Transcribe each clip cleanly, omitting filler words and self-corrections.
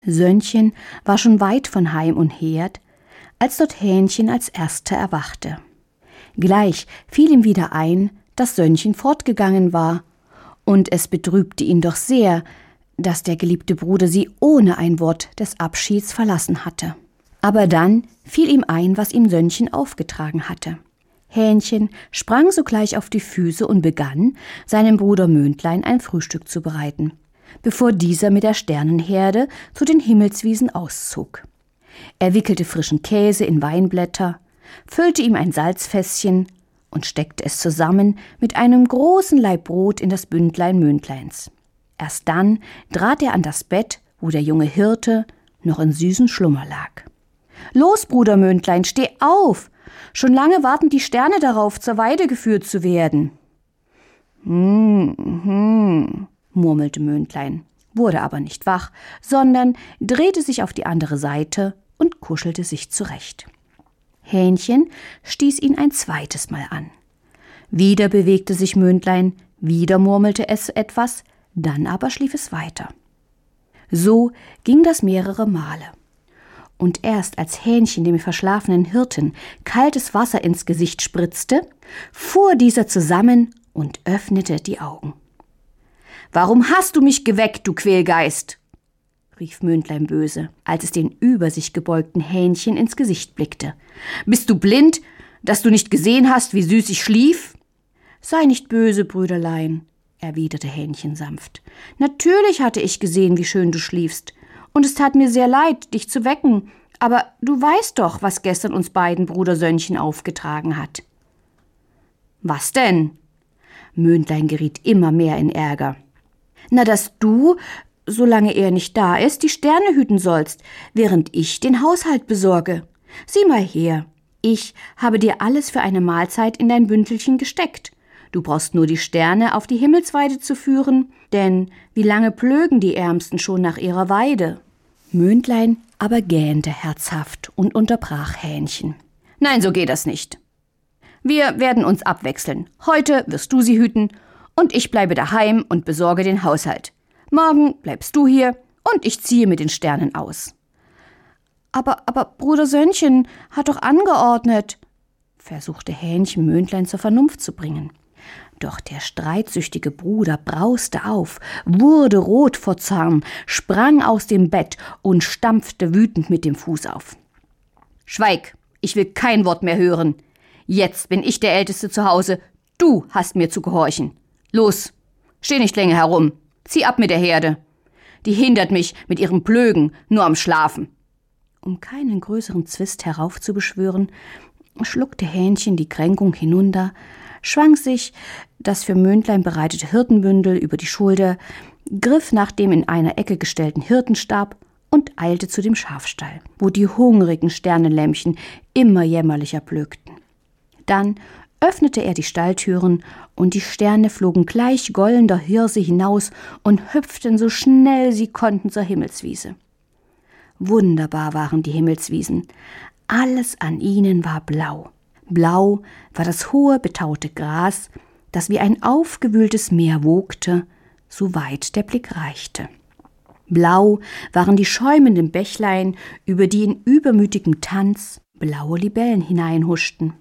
Sönnchen war schon weit von Heim und Herd, als dort Hähnchen als Erster erwachte. Gleich fiel ihm wieder ein, dass Sönnchen fortgegangen war, und es betrübte ihn doch sehr, dass der geliebte Bruder sie ohne ein Wort des Abschieds verlassen hatte. Aber dann fiel ihm ein, was ihm Sönnchen aufgetragen hatte. Hähnchen sprang sogleich auf die Füße und begann, seinem Bruder Möndlein ein Frühstück zu bereiten, bevor dieser mit der Sternenherde zu den Himmelswiesen auszog. Er wickelte frischen Käse in Weinblätter, füllte ihm ein Salzfässchen und steckte es zusammen mit einem großen Laib Brot in das Bündlein Möndleins. Erst dann trat er an das Bett, wo der junge Hirte noch in süßen Schlummer lag. »Los, Bruder Möndlein, steh auf! Schon lange warten die Sterne darauf, zur Weide geführt zu werden.« murmelte Möndlein, wurde aber nicht wach, sondern drehte sich auf die andere Seite und kuschelte sich zurecht. Hähnchen stieß ihn ein zweites Mal an. Wieder bewegte sich Möndlein, wieder murmelte es etwas, dann aber schlief es weiter. So ging das mehrere Male. Und erst als Hähnchen dem verschlafenen Hirten kaltes Wasser ins Gesicht spritzte, fuhr dieser zusammen und öffnete die Augen. »Warum hast du mich geweckt, du Quälgeist?« rief Möndlein böse, als es den über sich gebeugten Hähnchen ins Gesicht blickte. »Bist du blind, dass du nicht gesehen hast, wie süß ich schlief?« »Sei nicht böse, Brüderlein«, erwiderte Hähnchen sanft. »Natürlich hatte ich gesehen, wie schön du schliefst, und es tat mir sehr leid, dich zu wecken, aber du weißt doch, was gestern uns beiden Bruder Sönnchen aufgetragen hat.« »Was denn?« Möndlein geriet immer mehr in Ärger. »Na, dass du, solange er nicht da ist, die Sterne hüten sollst, während ich den Haushalt besorge. Sieh mal her, ich habe dir alles für eine Mahlzeit in dein Bündelchen gesteckt. Du brauchst nur die Sterne auf die Himmelsweide zu führen, denn wie lange plögen die Ärmsten schon nach ihrer Weide?« Möndlein aber gähnte herzhaft und unterbrach Hähnchen. »Nein, so geht das nicht. Wir werden uns abwechseln. Heute wirst du sie hüten und ich bleibe daheim und besorge den Haushalt. Morgen bleibst du hier und ich ziehe mit den Sternen aus.« Aber Bruder Sönnchen hat doch angeordnet«, versuchte Hähnchen Möndlein zur Vernunft zu bringen. Doch der streitsüchtige Bruder brauste auf, wurde rot vor Zorn, sprang aus dem Bett und stampfte wütend mit dem Fuß auf. »Schweig, ich will kein Wort mehr hören. Jetzt bin ich der Älteste zu Hause, du hast mir zu gehorchen. Los, steh nicht länger herum, zieh ab mit der Herde. Die hindert mich mit ihrem Plögen nur am Schlafen.« Um keinen größeren Zwist heraufzubeschwören, schluckte Hähnchen die Kränkung hinunter, schwang sich das für Möndlein bereitete Hirtenbündel über die Schulter, griff nach dem in einer Ecke gestellten Hirtenstab und eilte zu dem Schafstall, wo die hungrigen Sternenlämmchen immer jämmerlicher plögten. Dann öffnete er die Stalltüren und die Sterne flogen gleich goldender Hirse hinaus und hüpften so schnell sie konnten zur Himmelswiese. Wunderbar waren die Himmelswiesen. Alles an ihnen war blau. Blau war das hohe, betaute Gras, das wie ein aufgewühltes Meer wogte, so weit der Blick reichte. Blau waren die schäumenden Bächlein, über die in übermütigem Tanz blaue Libellen hineinhuschten.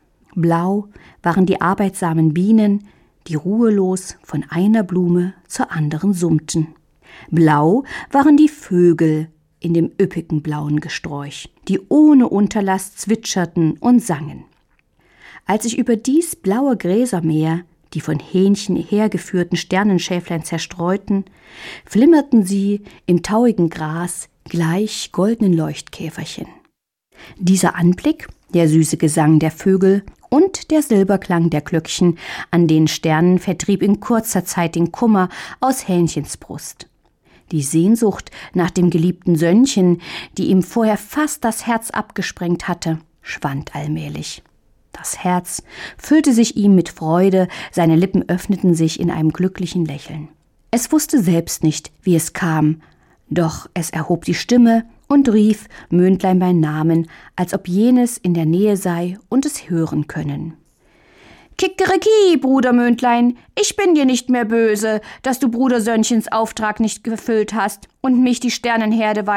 Blau waren die arbeitsamen Bienen, die ruhelos von einer Blume zur anderen summten. Blau waren die Vögel in dem üppigen blauen Gesträuch, die ohne Unterlass zwitscherten und sangen. Als sich über dies blaue Gräsermeer die von Hähnchen hergeführten Sternenschäflein zerstreuten, flimmerten sie im tauigen Gras gleich goldenen Leuchtkäferchen. Dieser Anblick, der süße Gesang der Vögel und der Silberklang der Glöckchen an den Sternen vertrieb in kurzer Zeit den Kummer aus Hähnchens Brust. Die Sehnsucht nach dem geliebten Sönnchen, die ihm vorher fast das Herz abgesprengt hatte, schwand allmählich. Das Herz füllte sich ihm mit Freude, seine Lippen öffneten sich in einem glücklichen Lächeln. Es wusste selbst nicht, wie es kam, doch es erhob die Stimme und rief Möndlein beim Namen, als ob jenes in der Nähe sei und es hören können. »Kikeriki, Bruder Mündlein, ich bin dir nicht mehr böse, dass du Bruder Sönnchens Auftrag nicht erfüllt hast und mich die Sternenherde